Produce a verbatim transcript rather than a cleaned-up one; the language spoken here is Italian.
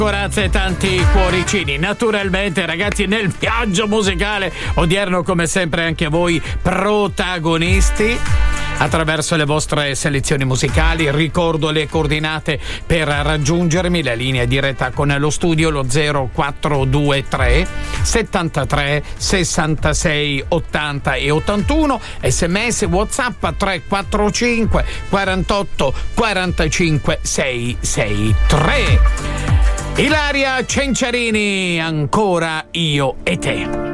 Corazza e tanti cuoricini. Naturalmente, ragazzi, nel viaggio musicale odierno, come sempre, anche voi protagonisti attraverso le vostre selezioni musicali. Ricordo le coordinate per raggiungermi, la linea diretta con lo studio, lo zero quattro due tre settantatré sessantasei ottanta e ottantuno, sms WhatsApp tre quattro cinque quarantotto quarantacinque seicentosessantatré. Ilaria Cenciarini, ancora io e te.